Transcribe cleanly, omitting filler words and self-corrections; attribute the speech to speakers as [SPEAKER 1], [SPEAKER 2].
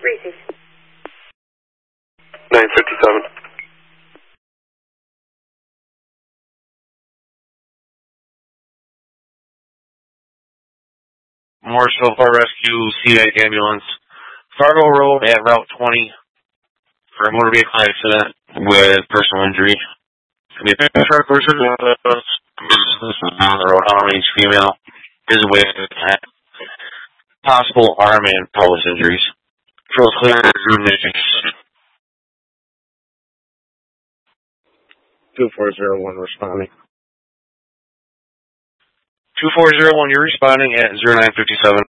[SPEAKER 1] Receive.
[SPEAKER 2] 957.
[SPEAKER 3] Morrisville Fire Rescue, C8 ambulance. Fargo Road at Route 20 for a motor vehicle accident with personal injury. Could be a pickup truck versus on the road. Arm-aged female is with possible arm and pelvis injuries. Trail clear. 2401 responding. 2401, you're responding at 0957.